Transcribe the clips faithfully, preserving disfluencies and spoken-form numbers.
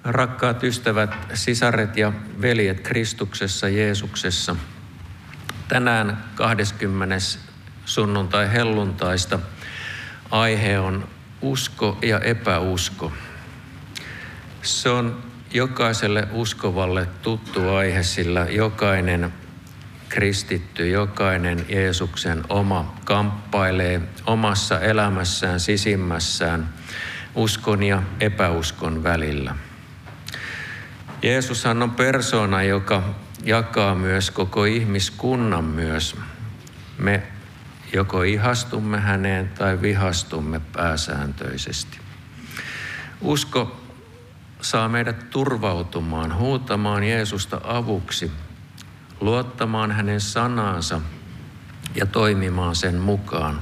Rakkaat ystävät, sisaret ja veljet Kristuksessa Jeesuksessa. Tänään kahdeskymmenes sunnuntai helluntaista aihe on usko ja epäusko. Se on jokaiselle uskovalle tuttu aihe, sillä jokainen kristitty, jokainen Jeesuksen oma kamppailee omassa elämässään, sisimmässään uskon ja epäuskon välillä. Jeesushan on persoona, joka jakaa myös koko ihmiskunnan myös. Me joko ihastumme häneen tai vihastumme pääsääntöisesti. Usko saa meidät turvautumaan, huutamaan Jeesusta avuksi, luottamaan hänen sanaansa ja toimimaan sen mukaan.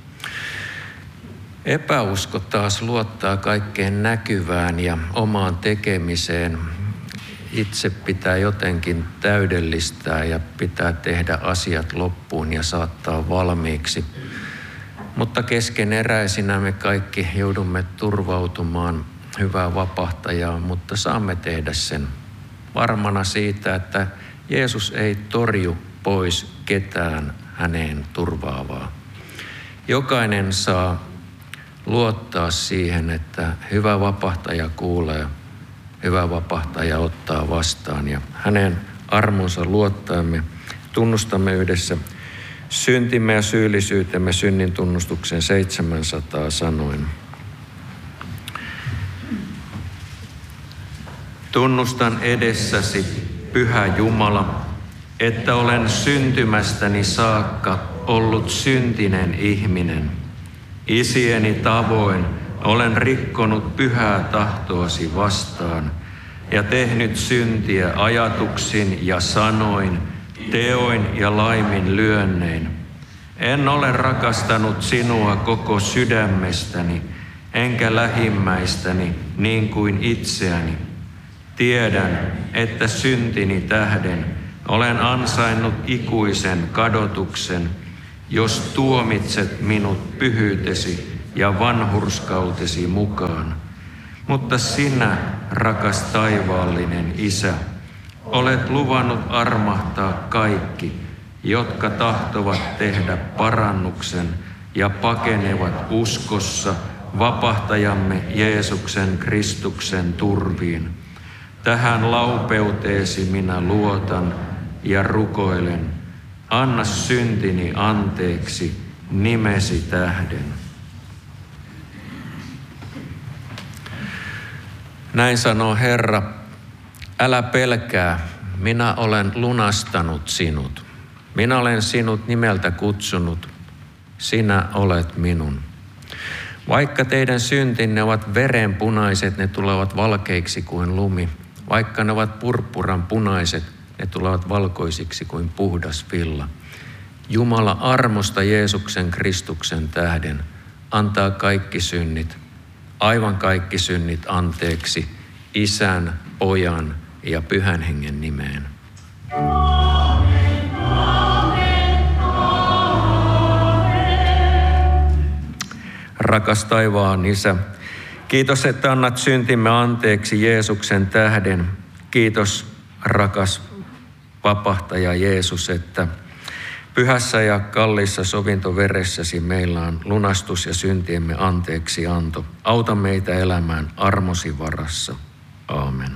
Epäusko taas luottaa kaikkeen näkyvään ja omaan tekemiseen. Itse pitää jotenkin täydellistää ja pitää tehdä asiat loppuun ja saattaa valmiiksi. Mutta keskeneräisinä me kaikki joudumme turvautumaan hyvää vapahtajaa, mutta saamme tehdä sen varmana siitä, että Jeesus ei torju pois ketään häneen turvaavaa. Jokainen saa luottaa siihen, että hyvä vapahtaja kuulee, hyvä vapahtaja ottaa vastaan ja hänen armonsa luottaemme tunnustamme yhdessä syntimme ja syyllisyytemme synnin tunnustuksen seitsemänsataa sanoin. Tunnustan edessäsi, Pyhä Jumala, että olen syntymästäni saakka ollut syntinen ihminen. Isieni tavoin olen rikkonut pyhää tahtoasi vastaan ja tehnyt syntiä ajatuksin ja sanoin, teoin ja laiminlyönnein. En ole rakastanut sinua koko sydämestäni, enkä lähimmäistäni niin kuin itseäni. Tiedän, että syntini tähden olen ansainnut ikuisen kadotuksen, jos tuomitset minut pyhyytesi ja vanhurskautesi mukaan. Mutta sinä, rakas taivaallinen Isä, olet luvannut armahtaa kaikki, jotka tahtovat tehdä parannuksen ja pakenevat uskossa vapahtajamme Jeesuksen Kristuksen turviin. Tähän laupeuteesi minä luotan ja rukoilen. Anna syntini anteeksi nimesi tähden. Näin sanoo Herra, älä pelkää, minä olen lunastanut sinut. Minä olen sinut nimeltä kutsunut, sinä olet minun. Vaikka teidän syntinne ovat verenpunaiset, ne tulevat valkeiksi kuin lumi. Vaikka ne ovat purppuran punaiset, ne tulevat valkoisiksi kuin puhdas villa. Jumala armosta Jeesuksen Kristuksen tähden antaa kaikki synnit, aivan kaikki synnit anteeksi Isän, Pojan ja Pyhän Hengen nimeen. Aamen, aamen, aamen. Rakas taivaan Isä, kiitos, että annat syntimme anteeksi Jeesuksen tähden. Kiitos, rakas vapahtaja Jeesus, että pyhässä ja kalliissa sovintoveressäsi meillä on lunastus ja syntiemme anteeksi anto. Auta meitä elämään armosi varassa. Aamen.